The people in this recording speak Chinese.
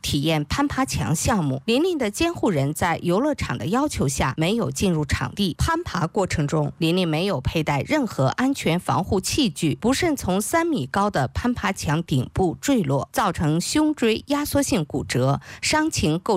体验攀爬墙项目。琳琳的监护人在游乐场的要求下没有进入场地。攀爬过程中，琳琳没有佩戴任何安全防护器具，不慎从3米高的攀爬墙顶部坠落，造成胸椎压缩性骨折，伤情构